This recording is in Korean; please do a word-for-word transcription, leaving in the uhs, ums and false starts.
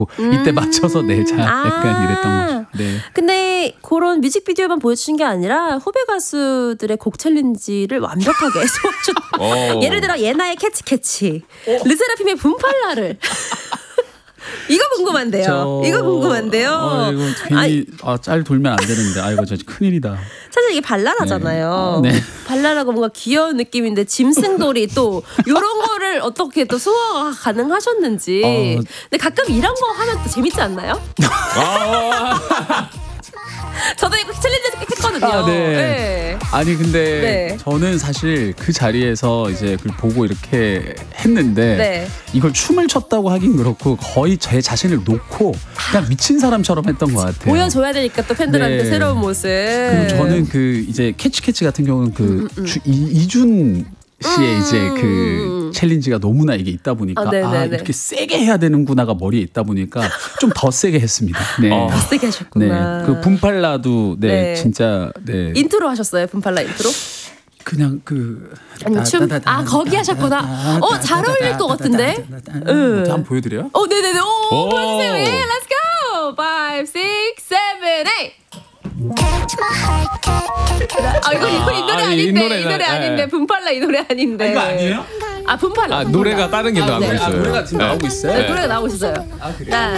이때 맞춰서 내자 약간 아. 이랬던 거죠. 네. 근데 그런 뮤직비디오만 보여주신 게 아니라 후배 가수들의 곡 챌린지를 완벽하게 해주셨. 예를 들어 예나의 캐치 캐치, 르세라핌의 붐팔라를. 이거 궁금한데요. 저... 이거 궁금한데요. 어, 이거 괜히 아, 짤 돌면 안 되는데 아이고 저 큰일이다. 사실 이게 발라라잖아요. 네. 네. 발라라고 뭔가 귀여운 느낌인데 짐승돌이 또 이런 거를 어떻게 또 소화가 가능하셨는지. 어... 근데 가끔 이런 거 하면 또 재밌지 않나요? 저도 이거 챌린지 했거든요. 아, 네. 네. 아니 근데 네. 저는 사실 그 자리에서 이제 그걸 보고 이렇게 했는데 네. 이걸 춤을 췄다고 하긴 그렇고 거의 제 자신을 놓고 그냥 미친 사람처럼 했던 것 같아요. 보여줘야 되니까 또 팬들한테 네. 새로운 모습. 그리고 저는 그 이제 캐치 캐치 같은 경우는 그 음, 음. 주, 이, 이준 씨의 음. 이제 그 챌린지가 너무나 이게 있다 보니까 아, 아 이렇게 세게 해야 되는구나가 머리에 있다 보니까 좀 더 세게 했습니다. 네. 어. 더 세게 하셨구나. 네. 그 붐팔라도 네, 네. 진짜 네. 인트로 하셨어요? 붐팔라 인트로? 그냥 그 아니 춤? 아 거기 하셨구나. 어 잘 어울릴 것 같은데? 응. 한번 보여드려요? 어 네네네. 오 보여주세요. 예, let's go. Five, six, seven, eight. 아 이거 이거 이 노래 아니, 이 아닌데 이 노래가, 노래 아닌데 예. 붐팔라 이 노래 아닌데. 이거 아니에요? 아 붐팔라. 아 노래가 다른 게 나오고 네. 있어요. 아, 노래가 지금 나오고 있어요? 네, 노래가 나오고 있어요. 아, 그래요? 나